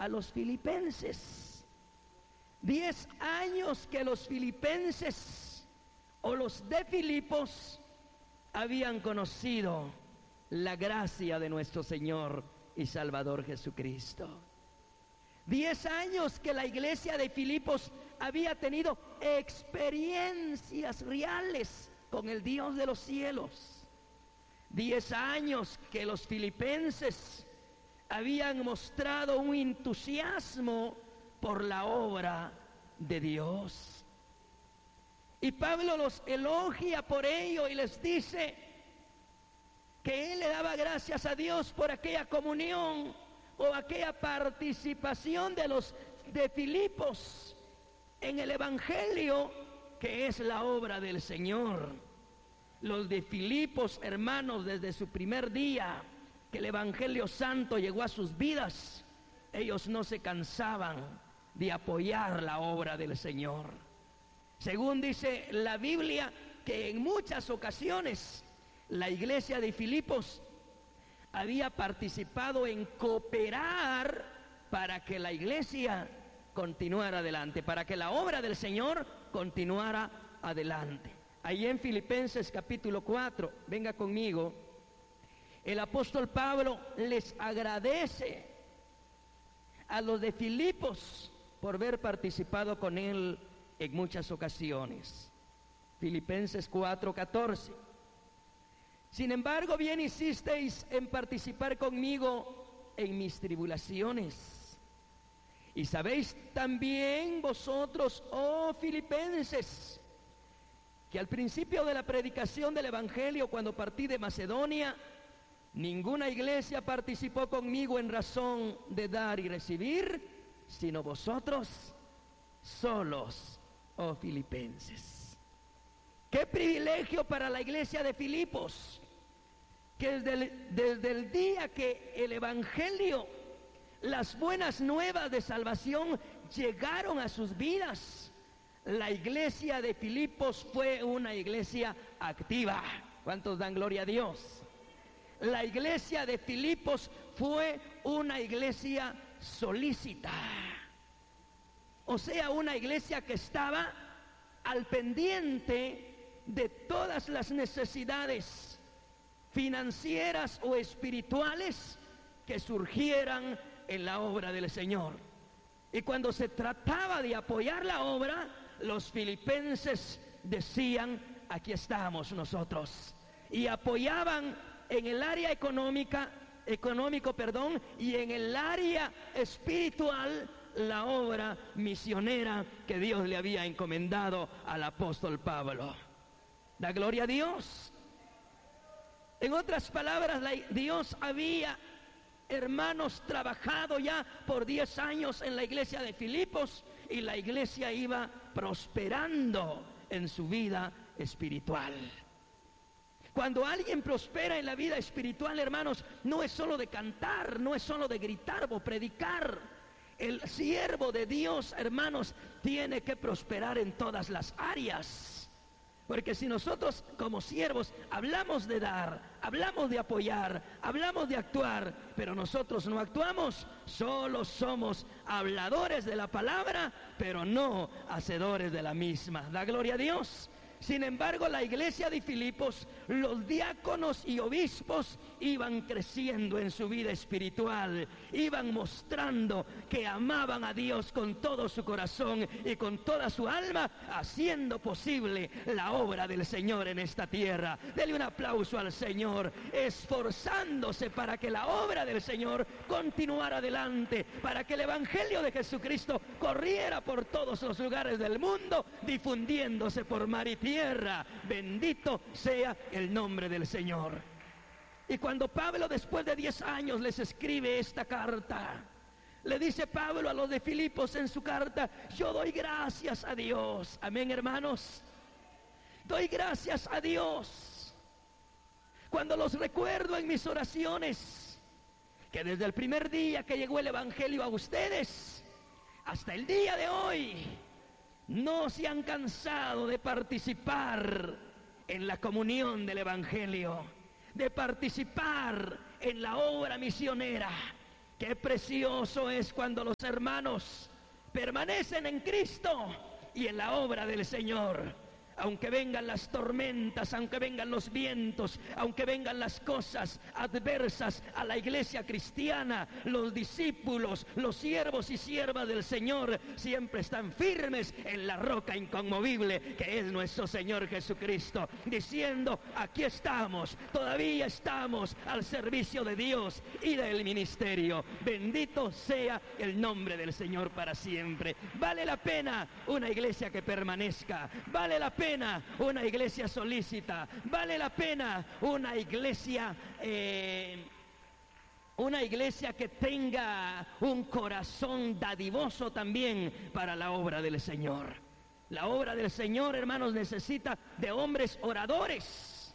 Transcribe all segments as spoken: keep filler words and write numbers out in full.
a los filipenses. Diez años que los filipenses o los de Filipos habían conocido la gracia de nuestro Señor y Salvador Jesucristo. Diez años que la iglesia de Filipos había tenido experiencias reales con el Dios de los cielos. Diez años que los filipenses habían mostrado un entusiasmo por la obra de Dios. Y Pablo los elogia por ello y les dice que él le daba gracias a Dios por aquella comunión o aquella participación de los de Filipos en el Evangelio, que es la obra del Señor. Los de Filipos, hermanos, desde su primer día que el Evangelio Santo llegó a sus vidas, ellos no se cansaban de apoyar la obra del Señor. Según dice la Biblia, que en muchas ocasiones la iglesia de Filipos había participado en cooperar para que la iglesia continuara adelante, para que la obra del Señor continuara adelante. Ahí en Filipenses capítulo cuatro, venga conmigo, el apóstol Pablo les agradece a los de Filipos por haber participado con él en muchas ocasiones. Filipenses cuatro catorce. Sin embargo, bien hicisteis en participar conmigo en mis tribulaciones. Y sabéis también vosotros, oh filipenses, que al principio de la predicación del Evangelio, cuando partí de Macedonia, ninguna iglesia participó conmigo en razón de dar y recibir, sino vosotros solos, oh filipenses. Qué privilegio para la iglesia de Filipos, que desde el, desde el día que el Evangelio, las buenas nuevas de salvación llegaron a sus vidas, la iglesia de Filipos fue una iglesia activa. ¿Cuántos dan gloria a Dios? La iglesia de Filipos fue una iglesia solícita, o sea, una iglesia que estaba al pendiente de todas las necesidades financieras o espirituales que surgieran en la obra del Señor. Y cuando se trataba de apoyar la obra, los filipenses decían: aquí estamos nosotros, y apoyaban en el área económica, económico, perdón, y en el área espiritual la obra misionera que Dios le había encomendado al apóstol Pablo. Da gloria a Dios. En otras palabras, la, Dios había, hermanos, trabajado ya por diez años en la iglesia de Filipos, y la iglesia iba prosperando en su vida espiritual. Cuando alguien prospera en la vida espiritual, hermanos, no es solo de cantar, no es solo de gritar o predicar. El siervo de Dios, hermanos, tiene que prosperar en todas las áreas. Porque si nosotros como siervos hablamos de dar, hablamos de apoyar, hablamos de actuar, pero nosotros no actuamos, solo somos habladores de la palabra, pero no hacedores de la misma. Da gloria a Dios. Sin embargo, la iglesia de Filipos, los diáconos y obispos iban creciendo en su vida espiritual, iban mostrando que amaban a Dios con todo su corazón y con toda su alma, haciendo posible la obra del Señor en esta tierra. Dele un aplauso al Señor, esforzándose para que la obra del Señor continuara adelante, para que el Evangelio de Jesucristo corriera por todos los lugares del mundo, difundiéndose por mar y tierra. Bendito sea el nombre del Señor. Y cuando Pablo, después de diez años, les escribe esta carta, le dice Pablo a los de Filipos en su carta: yo doy gracias a Dios. Amén, hermanos. Doy gracias a Dios cuando los recuerdo en mis oraciones, que desde el primer día que llegó el Evangelio a ustedes hasta el día de hoy no se han cansado de participar en la comunión del Evangelio, de participar en la obra misionera. Qué precioso es cuando los hermanos permanecen en Cristo y en la obra del Señor. Aunque vengan las tormentas, aunque vengan los vientos, aunque vengan las cosas adversas a la iglesia cristiana, los discípulos, los siervos y siervas del Señor siempre están firmes en la roca inconmovible que es nuestro Señor Jesucristo, diciendo: aquí estamos, todavía estamos al servicio de Dios y del ministerio. Bendito sea el nombre del Señor para siempre. Vale la pena una iglesia que permanezca, vale la pena una iglesia solícita, vale la pena una iglesia eh, una iglesia que tenga un corazón dadivoso también para la obra del Señor. La obra del Señor, hermanos, necesita de hombres oradores,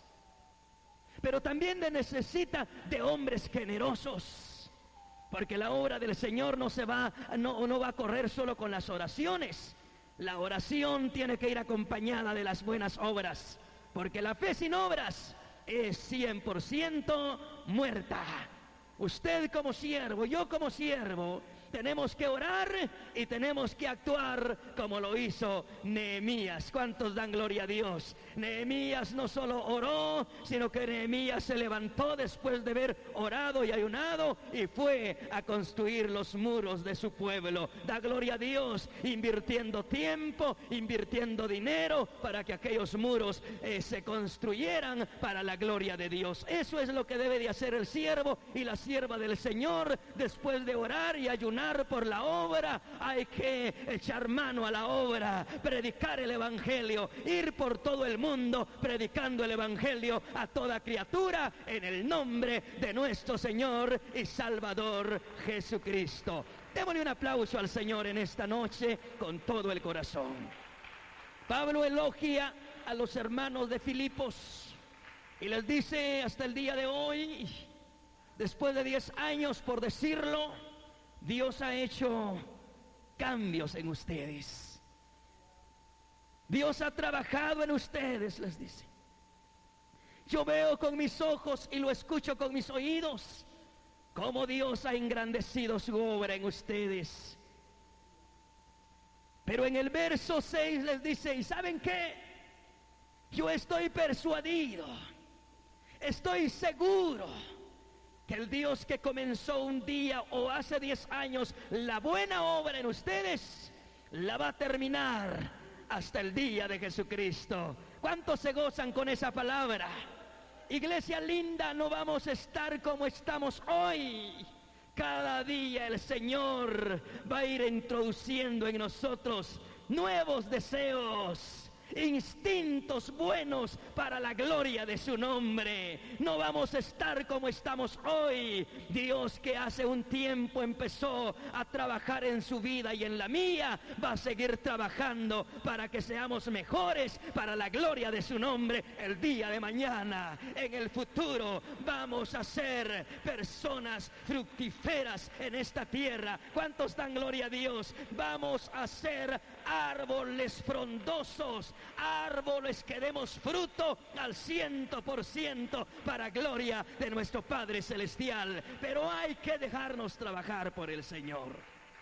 pero también necesita de hombres generosos, porque la obra del Señor no se va, no, no va a correr solo con las oraciones. La oración tiene que ir acompañada de las buenas obras, porque la fe sin obras es cien por ciento muerta. Usted como siervo, yo como siervo, tenemos que orar y tenemos que actuar como lo hizo Nehemías. ¿Cuántos dan gloria a Dios? Nehemías no solo oró, sino que Nehemías se levantó después de haber orado y ayunado y fue a construir los muros de su pueblo. Da gloria a Dios, invirtiendo tiempo, invirtiendo dinero para que aquellos muros eh, se construyeran para la gloria de Dios. Eso es lo que debe de hacer el siervo y la sierva del Señor después de orar y ayunar por la obra. Hay que echar mano a la obra, predicar el evangelio, ir por todo el mundo predicando el evangelio a toda criatura en el nombre de nuestro Señor y Salvador Jesucristo. Démosle un aplauso al Señor en esta noche con todo el corazón. Pablo elogia a los hermanos de Filipos y les dice: hasta el día de hoy, después de diez años por decirlo, Dios ha hecho cambios en ustedes. Dios ha trabajado en ustedes, les dice. Yo veo con mis ojos y lo escucho con mis oídos cómo Dios ha engrandecido su obra en ustedes. Pero en el verso seis les dice: ¿y saben qué? Yo estoy persuadido, estoy seguro que el Dios que comenzó un día o hace diez años la buena obra en ustedes, la va a terminar hasta el día de Jesucristo. ¿Cuántos se gozan con esa palabra? Iglesia linda, no vamos a estar como estamos hoy. Cada día el Señor va a ir introduciendo en nosotros nuevos deseos, instintos buenos para la gloria de su nombre. No vamos a estar como estamos hoy. Dios, que hace un tiempo empezó a trabajar en su vida y en la mía, va a seguir trabajando para que seamos mejores para la gloria de su nombre el día de mañana. En el futuro vamos a ser personas fructíferas en esta tierra. ¿Cuántos dan gloria a Dios? Vamos a ser árboles frondosos, árboles que demos fruto al ciento por ciento para gloria de nuestro Padre Celestial. Pero hay que dejarnos trabajar por el Señor.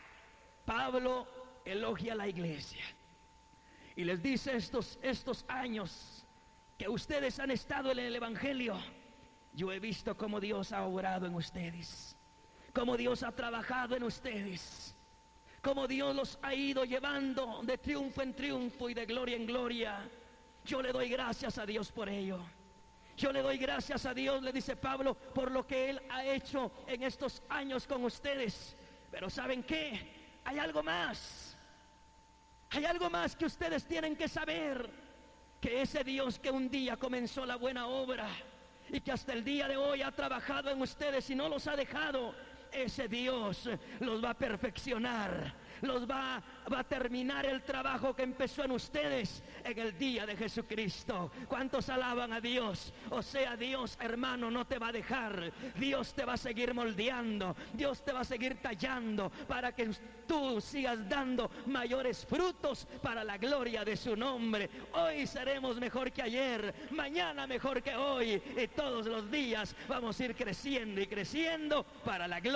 Pablo elogia a la iglesia y les dice: estos, estos años que ustedes han estado en el Evangelio, yo he visto cómo Dios ha obrado en ustedes, cómo Dios ha trabajado en ustedes, cómo Dios los ha ido llevando de triunfo en triunfo y de gloria en gloria. Yo le doy gracias a Dios por ello. Yo le doy gracias a Dios, le dice Pablo, por lo que Él ha hecho en estos años con ustedes. Pero ¿saben qué? Hay algo más. Hay algo más que ustedes tienen que saber. Que ese Dios que un día comenzó la buena obra y que hasta el día de hoy ha trabajado en ustedes y no los ha dejado, ese Dios los va a perfeccionar, los va, va a terminar el trabajo que empezó en ustedes en el día de Jesucristo. ¿Cuántos alaban a Dios? O sea, Dios, hermano, no te va a dejar. Dios te va a seguir moldeando, Dios te va a seguir tallando para que tú sigas dando mayores frutos para la gloria de su nombre. Hoy seremos mejor que ayer, mañana mejor que hoy, y todos los días vamos a ir creciendo y creciendo para la gloria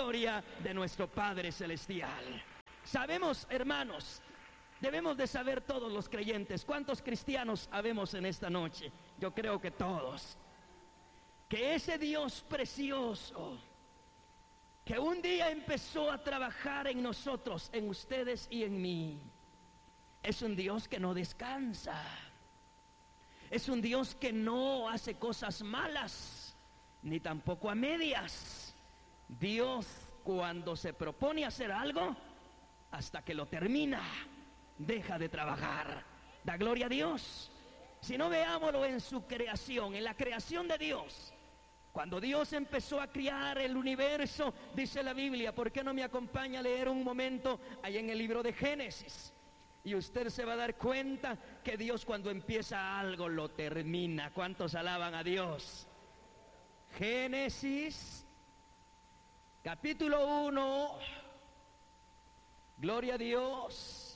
gloria de nuestro Padre Celestial. Sabemos, hermanos, debemos de saber todos los creyentes, ¿cuántos cristianos habemos en esta noche? Yo creo que todos. Que ese Dios precioso, que un día empezó a trabajar en nosotros, en ustedes y en mí, es un Dios que no descansa. Es un Dios que no hace cosas malas, ni tampoco a medias. Dios, cuando se propone hacer algo, hasta que lo termina, deja de trabajar. Da gloria a Dios. Si no, veámoslo en su creación, en la creación de Dios. Cuando Dios empezó a crear el universo, dice la Biblia, ¿por qué no me acompaña a leer un momento ahí en el libro de Génesis? Y usted se va a dar cuenta que Dios, cuando empieza algo, lo termina. ¿Cuántos alaban a Dios? Génesis, capítulo uno. Gloria a Dios.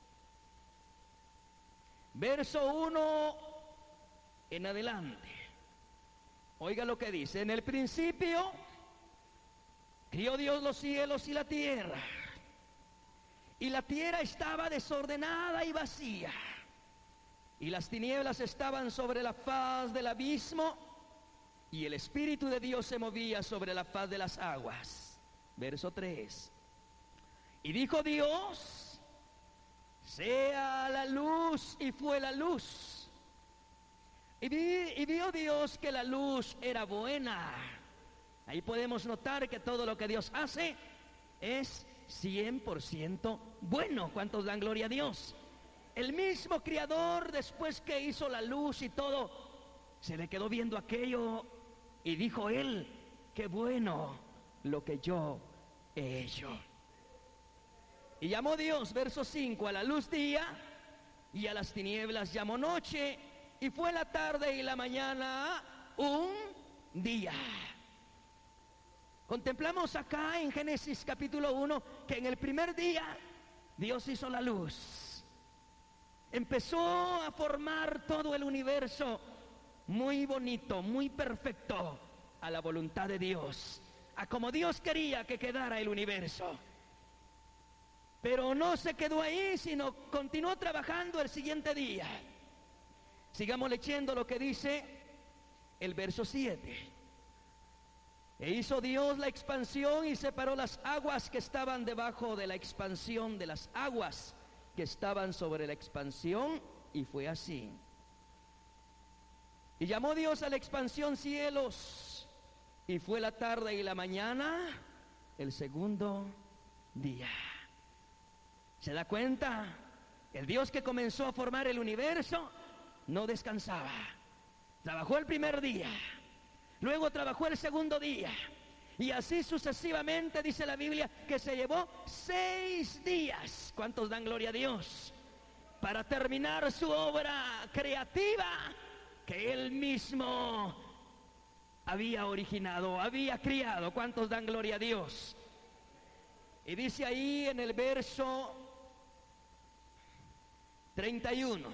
Verso uno en adelante. Oiga lo que dice. En el principio crió Dios los cielos y la tierra. Y la tierra estaba desordenada y vacía. Y las tinieblas estaban sobre la faz del abismo. Y el Espíritu de Dios se movía sobre la faz de las aguas. Verso tres. Y dijo Dios: sea la luz, y fue la luz. Y, vi, y vio Dios que la luz era buena. Ahí podemos notar que todo lo que Dios hace es cien por ciento bueno. ¿Cuántos dan gloria a Dios? El mismo Creador, después que hizo la luz y todo, se le quedó viendo aquello y dijo él: qué bueno lo que yo he hecho. Y llamó Dios, verso cinco, a la luz día, y a las tinieblas llamó noche, y fue la tarde y la mañana un día. Contemplamos acá en Génesis capítulo uno que en el primer día Dios hizo la luz. Empezó a formar todo el universo muy bonito, muy perfecto, a la voluntad de Dios, a como Dios quería que quedara el universo. Pero no se quedó ahí, sino continuó trabajando el siguiente día. Sigamos leyendo lo que dice el verso siete. E hizo Dios la expansión y separó las aguas que estaban debajo de la expansión de las aguas que estaban sobre la expansión, y fue así. Y llamó Dios a la expansión cielos, y fue la tarde y la mañana el segundo día. ¿Se da cuenta? El Dios que comenzó a formar el universo no descansaba. Trabajó el primer día, luego trabajó el segundo día, y así sucesivamente. Dice la Biblia que se llevó seis días. ¿Cuántos dan gloria a Dios? Para terminar su obra creativa que Él mismo había originado, había criado. ¿Cuántos dan gloria a Dios? Y dice ahí en el verso treinta y uno: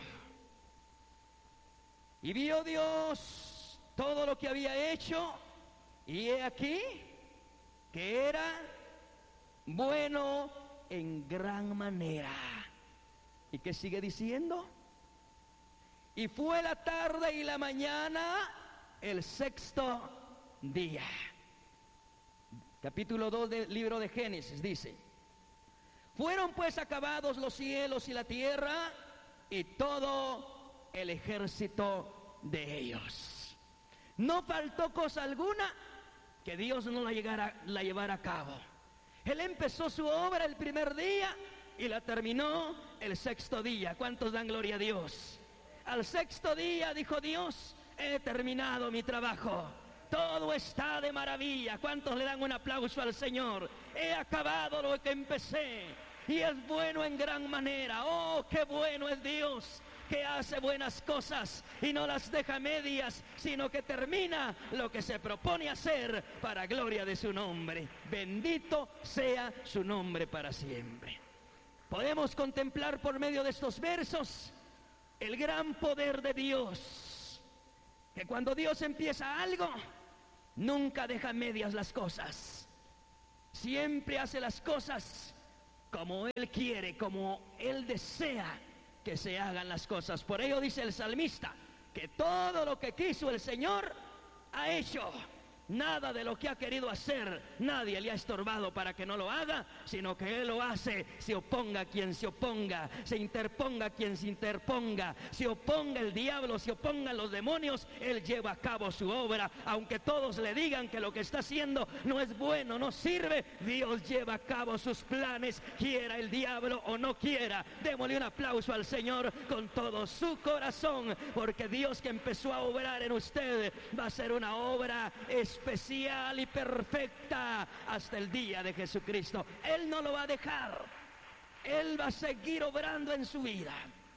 y vio Dios todo lo que había hecho, y he aquí que era bueno en gran manera. ¿Y qué sigue diciendo? Y fue la tarde y la mañana el sexto día. Capítulo dos del libro de Génesis dice: fueron pues acabados los cielos y la tierra y todo el ejército de ellos. No faltó cosa alguna que Dios no la, llegara, la llevara a cabo. Él empezó su obra el primer día y la terminó el sexto día. ¿Cuántos dan gloria a Dios? Al sexto día dijo Dios: he terminado mi trabajo. Todo está de maravilla. ¿Cuántos le dan un aplauso al Señor? He acabado lo que empecé, y es bueno en gran manera. Oh, qué bueno es Dios, que hace buenas cosas y no las deja medias, sino que termina lo que se propone hacer para gloria de su nombre. Bendito sea su nombre para siempre. Podemos contemplar por medio de estos versos el gran poder de Dios, que cuando Dios empieza algo, nunca deja medias las cosas. Siempre hace las cosas como Él quiere, como Él desea que se hagan las cosas. Por ello dice el salmista que todo lo que quiso el Señor ha hecho. Nada de lo que ha querido hacer, nadie le ha estorbado para que no lo haga, sino que Él lo hace. Se oponga quien se oponga, se interponga quien se interponga, se oponga el diablo, se opongan los demonios, Él lleva a cabo su obra. Aunque todos le digan que lo que está haciendo no es bueno, no sirve, Dios lleva a cabo sus planes, quiera el diablo o no quiera. Démosle un aplauso al Señor con todo su corazón, porque Dios que empezó a obrar en usted va a hacer una obra especial especial y perfecta hasta el día de Jesucristo. Él no lo va a dejar. Él va a seguir obrando en su vida.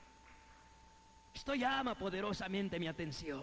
Esto llama poderosamente mi atención.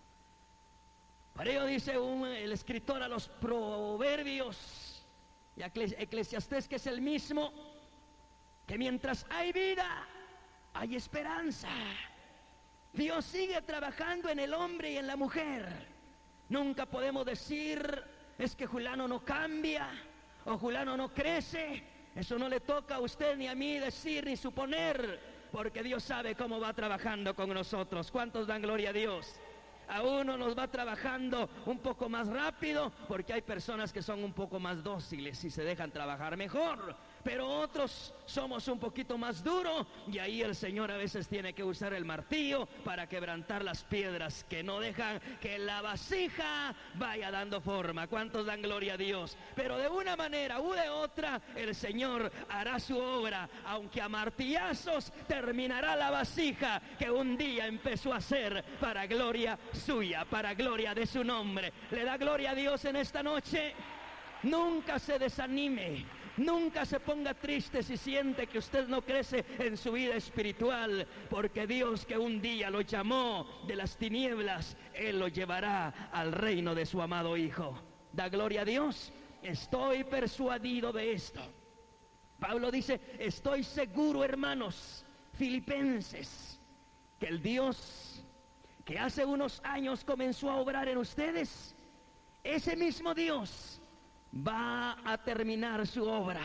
Por ello dice un, el escritor a los Proverbios y a Eclesiastés, que es el mismo, que mientras hay vida, hay esperanza. Dios sigue trabajando en el hombre y en la mujer. Nunca podemos decir, es que Julano no cambia, o Julano no crece. Eso no le toca a usted ni a mí decir ni suponer, porque Dios sabe cómo va trabajando con nosotros. ¿Cuántos dan gloria a Dios? A uno nos va trabajando un poco más rápido, porque hay personas que son un poco más dóciles y se dejan trabajar mejor. Pero otros somos un poquito más duros, y ahí el Señor a veces tiene que usar el martillo para quebrantar las piedras que no dejan que la vasija vaya dando forma. ¿Cuántos dan gloria a Dios? Pero de una manera u de otra el Señor hará su obra, aunque a martillazos terminará la vasija que un día empezó a hacer para gloria suya, para gloria de su nombre. ¿Le da gloria a Dios en esta noche? Nunca se desanime. Nunca se ponga triste si siente que usted no crece en su vida espiritual, porque Dios, que un día lo llamó de las tinieblas, Él lo llevará al reino de su amado Hijo. Da gloria a Dios. Estoy persuadido de esto. Pablo dice, estoy seguro, hermanos filipenses, que el Dios que hace unos años comenzó a obrar en ustedes, ese mismo Dios va a terminar su obra,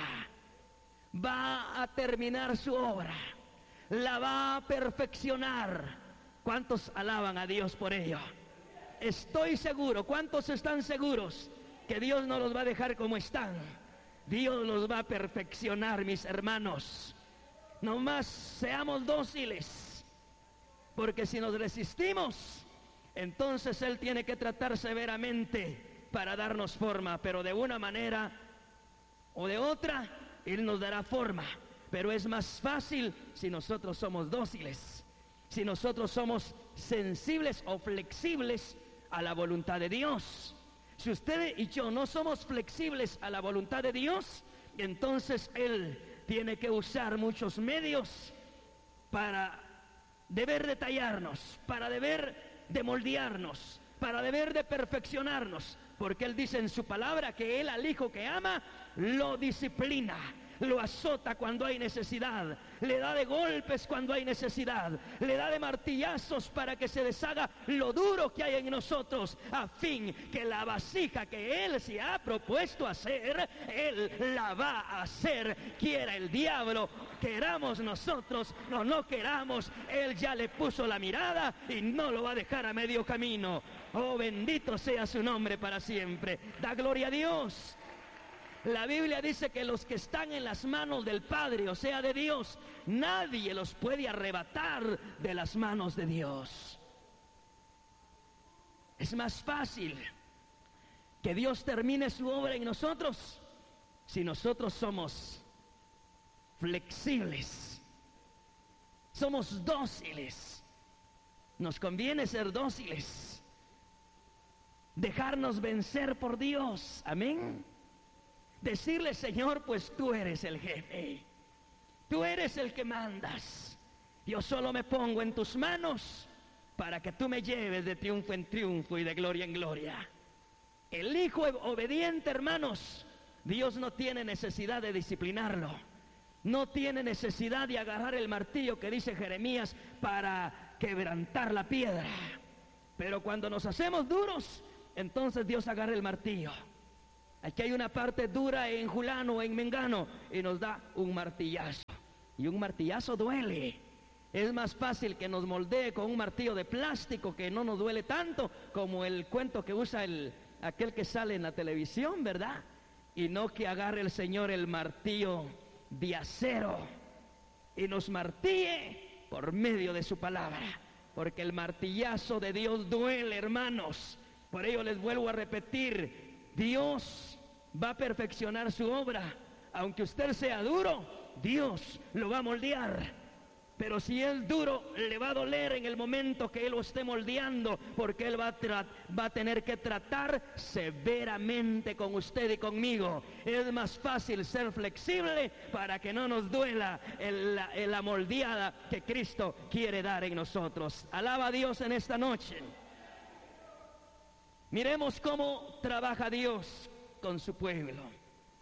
va a terminar su obra, la va a perfeccionar. ¿Cuántos alaban a Dios por ello? Estoy seguro. ¿Cuántos están seguros que Dios no los va a dejar como están? Dios los va a perfeccionar, mis hermanos. Nomás seamos dóciles, porque si nos resistimos, entonces Él tiene que tratar severamente para darnos forma, pero de una manera o de otra Él nos dará forma. Pero es más fácil si nosotros somos dóciles, si nosotros somos sensibles o flexibles a la voluntad de Dios. Si usted y yo no somos flexibles a la voluntad de Dios, entonces Él tiene que usar muchos medios para deber detallarnos, para deber de moldearnos, para deber de perfeccionarnos, porque Él dice en su palabra que Él al hijo que ama lo disciplina, lo azota cuando hay necesidad, le da de golpes cuando hay necesidad, le da de martillazos para que se deshaga lo duro que hay en nosotros, a fin que la vasija que Él se ha propuesto hacer, Él la va a hacer, quiera el diablo, queramos nosotros o no queramos. Él ya le puso la mirada y no lo va a dejar a medio camino. Oh, bendito sea su nombre para siempre. Da gloria a Dios. La Biblia dice que los que están en las manos del Padre, o sea, de Dios, nadie los puede arrebatar de las manos de Dios. Es más fácil que Dios termine su obra en nosotros si nosotros somos flexibles, somos dóciles. Nos conviene ser dóciles, dejarnos vencer por Dios. Amén. Decirle, Señor, pues tú eres el jefe, tú eres el que mandas, yo solo me pongo en tus manos para que tú me lleves de triunfo en triunfo y de gloria en gloria. El hijo obediente, hermanos, Dios no tiene necesidad de disciplinarlo, no tiene necesidad de agarrar el martillo que dice Jeremías para quebrantar la piedra. Pero cuando nos hacemos duros, entonces Dios agarra el martillo. Aquí hay una parte dura en Julano, en Mengano, y nos da un martillazo. Y un martillazo duele. Es más fácil que nos moldee con un martillo de plástico que no nos duele tanto como el cuento que usa el, aquel que sale en la televisión, ¿verdad? Y no que agarre el Señor el martillo de acero y nos martille por medio de su palabra. Porque el martillazo de Dios duele, hermanos. Por ello les vuelvo a repetir, Dios va a perfeccionar su obra. Aunque usted sea duro, Dios lo va a moldear. Pero si es duro, le va a doler en el momento que Él lo esté moldeando, porque Él va a, tra- va a tener que tratar severamente con usted y conmigo. Es más fácil ser flexible para que no nos duela el, la, la moldeada que Cristo quiere dar en nosotros. Alaba a Dios en esta noche. Miremos cómo trabaja Dios con su pueblo.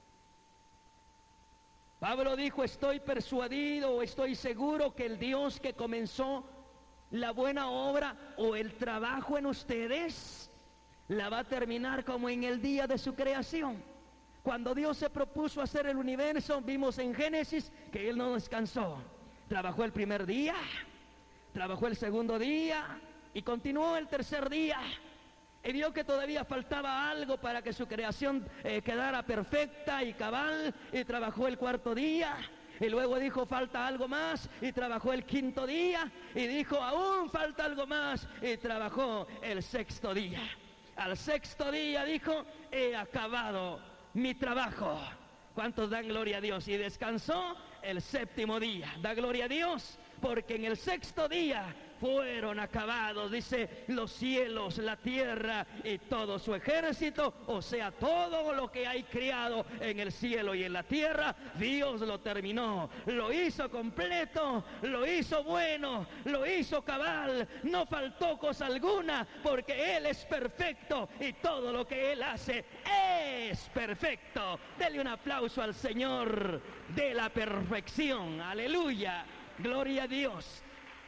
Pablo dijo, estoy persuadido o estoy seguro que el Dios que comenzó la buena obra o el trabajo en ustedes, la va a terminar como en el día de su creación. Cuando Dios se propuso hacer el universo, vimos en Génesis que Él no descansó. Trabajó el primer día, trabajó el segundo día y continuó el tercer día. Y vio que todavía faltaba algo para que su creación eh, quedara perfecta y cabal, y trabajó el cuarto día. Y luego dijo, falta algo más, y trabajó el quinto día. Y dijo, aún falta algo más, y trabajó el sexto día. Al sexto día dijo, he acabado mi trabajo. ¿Cuántos dan gloria a Dios? Y descansó el séptimo día. Da gloria a Dios, porque en el sexto día fueron acabados, dice, los cielos, la tierra y todo su ejército, o sea, todo lo que hay criado en el cielo y en la tierra. Dios lo terminó, lo hizo completo, lo hizo bueno, lo hizo cabal, no faltó cosa alguna, porque Él es perfecto y todo lo que Él hace es perfecto. Dele un aplauso al Señor de la perfección, aleluya, gloria a Dios.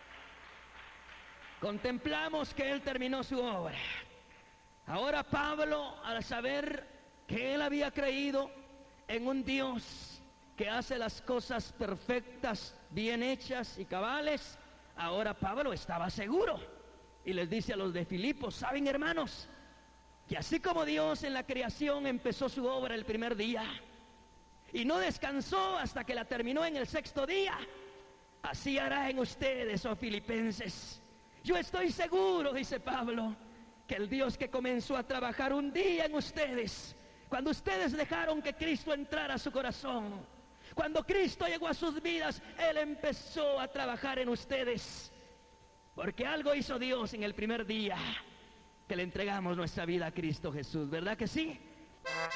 Contemplamos que Él terminó su obra. Ahora Pablo, al saber que él había creído en un Dios que hace las cosas perfectas, bien hechas y cabales, ahora Pablo estaba seguro. Y les dice a los de Filipos, ¿saben, hermanos? Que así como Dios en la creación empezó su obra el primer día y no descansó hasta que la terminó en el sexto día, así hará en ustedes, oh filipenses. Yo estoy seguro, dice Pablo, que el Dios que comenzó a trabajar un día en ustedes, cuando ustedes dejaron que Cristo entrara a su corazón, cuando Cristo llegó a sus vidas, Él empezó a trabajar en ustedes. Porque algo hizo Dios en el primer día que le entregamos nuestra vida a Cristo Jesús, ¿verdad que sí?